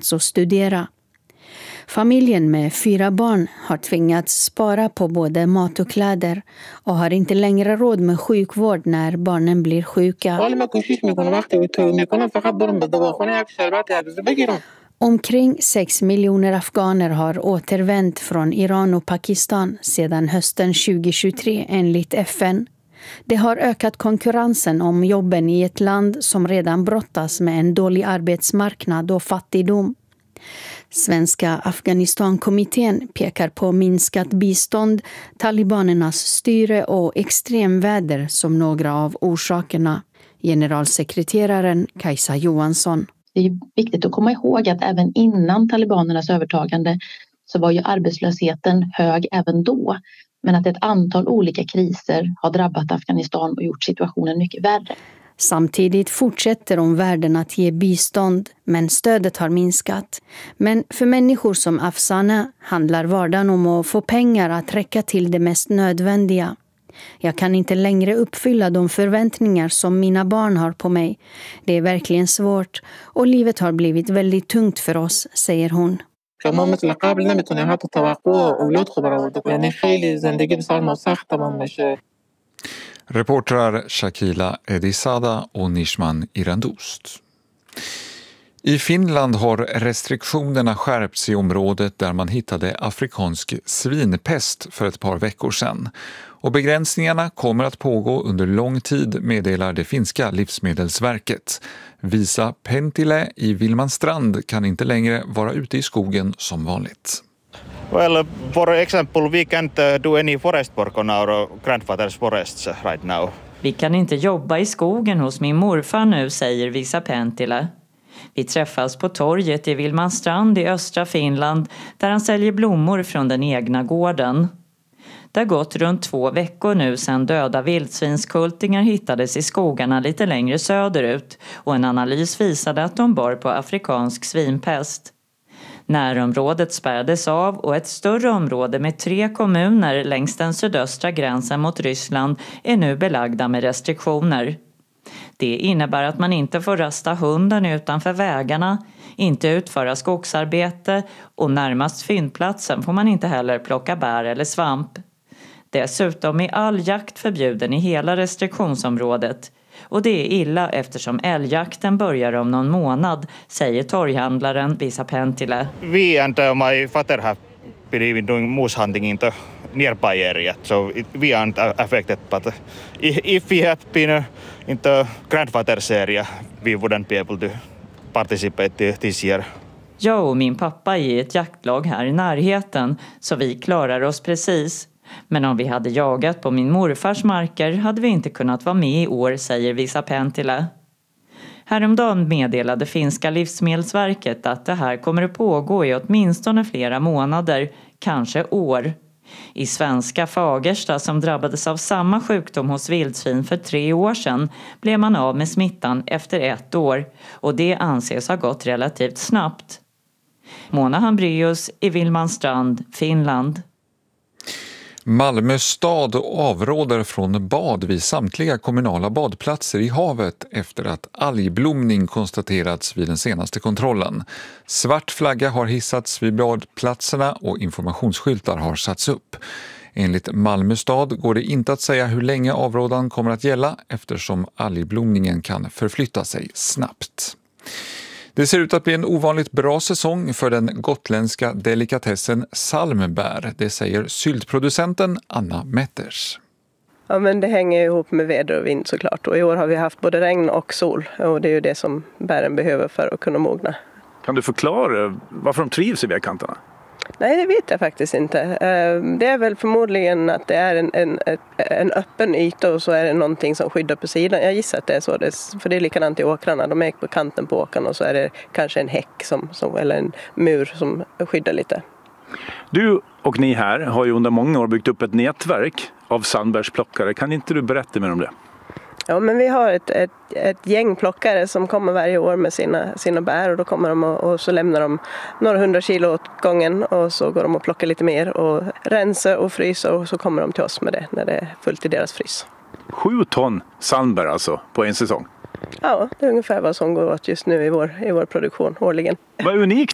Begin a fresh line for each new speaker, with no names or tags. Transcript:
plats att studera. Familjen med 4 barn har tvingats spara på både mat och kläder och har inte längre råd med sjukvård när barnen blir sjuka. Omkring 6 miljoner afghaner har återvänt från Iran och Pakistan sedan hösten 2023 enligt FN. Det har ökat konkurrensen om jobben i ett land som redan brottas med en dålig arbetsmarknad och fattigdom. Svenska Afghanistan-kommittén pekar på minskat bistånd, talibanernas styre och extremväder som några av orsakerna. Generalsekreteraren Kajsa Johansson.
Det är viktigt att komma ihåg att även innan talibanernas övertagande så var ju arbetslösheten hög även då. Men att ett antal olika kriser har drabbat Afghanistan och gjort situationen mycket värre.
Samtidigt fortsätter omvärlden att ge bistånd, men stödet har minskat. Men för människor som Afsana handlar vardagen om att få pengar att räcka till det mest nödvändiga. Jag kan inte längre uppfylla de förväntningar som mina barn har på mig. Det är verkligen svårt och livet har blivit väldigt tungt för oss, säger hon.
Reportrar Shakila Edisada och Nishman Irandost. I Finland har restriktionerna skärpts i området där man hittade afrikansk svinpest för ett par veckor sedan. Och begränsningarna kommer att pågå under lång tid, meddelar det finska livsmedelsverket. Visa Pentilä i Vilmanstrand kan inte längre vara ute i skogen som vanligt.
Well, for example, we can't do any forest work on our grandfather's forests right now.
Vi kan inte jobba i skogen hos min morfar nu, säger Visa Pentilä. Vi träffas på torget i Vilmanstrand i östra Finland där han säljer blommor från den egna gården. Det har gått runt 2 veckor nu sedan döda vildsvinskultingar hittades i skogarna lite längre söderut och en analys visade att de bar på afrikansk svinpest. Närområdet spärrades av och ett större område med 3 kommuner längs den sydöstra gränsen mot Ryssland är nu belagda med restriktioner. Det innebär att man inte får rasta hunden utanför vägarna, inte utföra skogsarbete och närmast fyndplatsen får man inte heller plocka bär eller svamp. Dessutom är all jakt förbjuden i hela restriktionsområdet. Och det är illa eftersom älgjakten börjar om någon månad, säger torghandlaren Visa Pentilä.
We and my father have been doing moose hunting in the nearby area, so we aren't affected. But if we have been in the grandfather's area, we wouldn't be able to participate this year.
Jag och min pappa är i ett jaktlag här i närheten, så vi klarar oss precis. Men om vi hade jagat på min morfars marker hade vi inte kunnat vara med i år, säger Visa Pentilä. Häromdagen meddelade finska livsmedelsverket att det här kommer att pågå i åtminstone flera månader, kanske år. I svenska Fagersta, som drabbades av samma sjukdom hos vildsvin för 3 år sedan, blev man av med smittan efter 1 år och det anses ha gått relativt snabbt. Mona Hambrius i Vilmanstrand, Finland.
Malmö stad avråder från bad vid samtliga kommunala badplatser i havet efter att algblomning konstaterats vid den senaste kontrollen. Svart flagga har hissats vid badplatserna och informationsskyltar har satts upp. Enligt Malmö stad går det inte att säga hur länge avrådan kommer att gälla eftersom algblomningen kan förflytta sig snabbt. Det ser ut att bli en ovanligt bra säsong för den gotländska delikatessen salmbär, det säger syltproducenten Anna Metters.
Ja, men det hänger ihop med väder och vind såklart, och i år har vi haft både regn och sol och det är ju det som bären behöver för att kunna mogna.
Kan du förklara varför de trivs i vägkanterna?
Nej, det vet jag faktiskt inte. Det är väl förmodligen att det är en öppen yta och så är det någonting som skyddar på sidan. Jag gissar att det är så, för det är likadant i åkrarna. De är på kanten på åkrarna och så är det kanske en häck eller en mur som skyddar lite.
Du och ni här har ju under många år byggt upp ett nätverk av sandbärsplockare. Kan inte du berätta mer om det?
Ja, men vi har ett gäng plockare som kommer varje år med sina bär och då kommer de och så lämnar de några 100 kilo åt gången och så går de och plockar lite mer och rensar och fryser och så kommer de till oss med det när det är fullt i deras frys.
7 ton sandbär alltså på en säsong?
Ja, det är ungefär vad som går åt just nu i vår produktion årligen.
Vad är unikt